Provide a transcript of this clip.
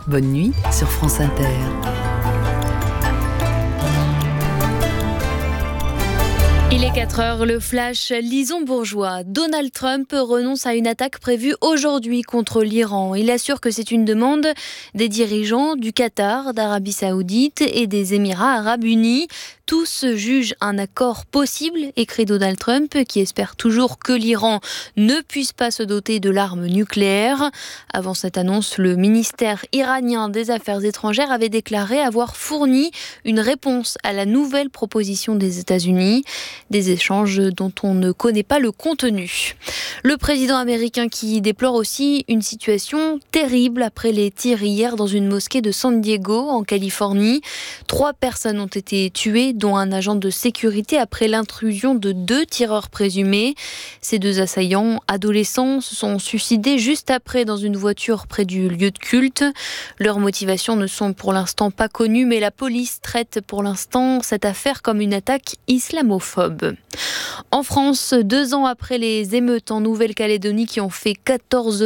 Bonne nuit sur France Inter. Il est 4h, le flash Lison-Bourgeois. Donald Trump renonce à une attaque prévue aujourd'hui contre l'Iran. Il assure que c'est une demande des dirigeants du Qatar, d'Arabie Saoudite et des Émirats Arabes Unis. Tous jugent un accord possible, écrit Donald Trump, qui espère toujours que l'Iran ne puisse pas se doter de l'arme nucléaire. Avant cette annonce, le ministère iranien des Affaires étrangères avait déclaré avoir fourni une réponse à la nouvelle proposition des États-Unis. Des échanges dont on ne connaît pas le contenu. Le président américain qui déplore aussi une situation terrible après les tirs hier dans une mosquée de San Diego, en Californie. 3 personnes ont été tuées, dont un agent de sécurité après l'intrusion de 2 tireurs présumés. Ces 2 assaillants adolescents se sont suicidés juste après dans une voiture près du lieu de culte. Leurs motivations ne sont pour l'instant pas connues, mais la police traite pour l'instant cette affaire comme une attaque islamophobe. En France, 2 ans après les émeutes en Nouvelle-Calédonie qui ont fait 14